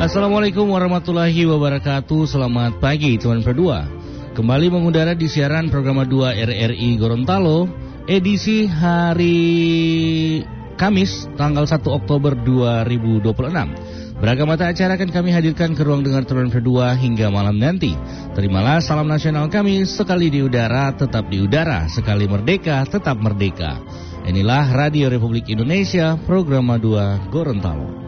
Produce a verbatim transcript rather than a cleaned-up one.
Assalamualaikum warahmatullahi wabarakatuh. Selamat pagi teman berdua. Kembali mengudara di siaran program dua R R I Gorontalo, edisi hari Kamis tanggal satu Oktober dua ribu dua puluh enam. Beragam mata acara akan kami hadirkan ke ruang dengar teman berdua hingga malam nanti. Terimalah salam nasional kami, sekali di udara tetap di udara, sekali merdeka tetap merdeka. Inilah Radio Republik Indonesia, program dua Gorontalo.